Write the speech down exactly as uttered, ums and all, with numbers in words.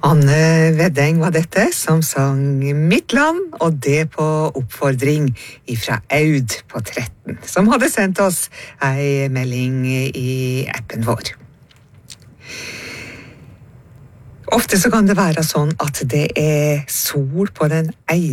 Anne Weddeng var dette, som sang Mitt land, og det på oppfordring ifra Aud på tretten, som hadde sendt oss ei melding i appen vår. Ofte så kan det være sånn at det er sol på den ene